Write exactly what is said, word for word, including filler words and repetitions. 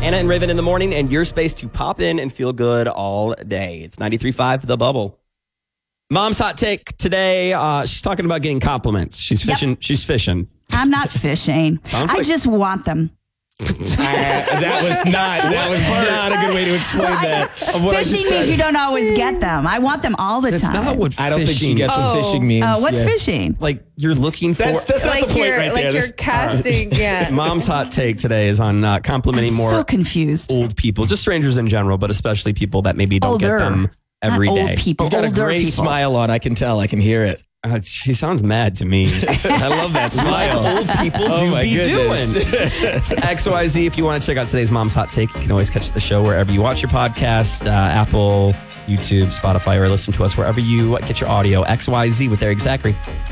Anna and Raven in the morning, and your space to pop in and feel good all day. It's ninety-three point five The Bubble. Mom's hot take today. Uh, she's talking about getting compliments. She's fishing. Yep. She's fishing. I'm not fishing. Sounds I like- just want them. Uh, that was not that was not a good way to explain that. Of what I just Fishing said. means you don't always get them. I want them all the That's time. not what I don't think she fishing- gets what Oh. fishing means. Oh, what's Yeah. fishing? Like you're looking for. That's, that's not like the point you're right like there. you're This- casting, yeah. Mom's hot take today is on uh, complimenting I'm more so confused. old people, just strangers in general, but especially people that maybe don't Older. get them every not day. old people. You've got older a great people. smile on. I can tell. I can hear it. Uh, she sounds mad to me. I love that smile. Old people Oh do my be goodness. doing. X Y Z. If you want to check out today's Mom's Hot Take, you can always catch the show wherever you watch your podcast, uh, Apple, YouTube, Spotify, or listen to us wherever you get your audio. X Y Z with Eric Zachary.